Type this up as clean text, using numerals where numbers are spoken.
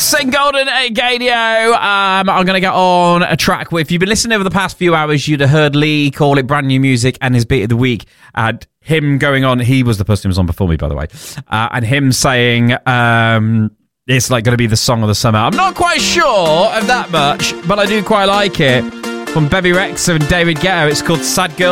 and Golden Gadio. I'm going to get on a track with, if you've been listening over the past few hours, you'd have heard Lee call it brand new music and his beat of the week. And him going on, he was the person who was on before me, by the way. And him saying it's like going to be the song of the summer. I'm not quite sure of that much, but I do quite like it. From Bebby Rex and David Guetta, it's called Sad Girl.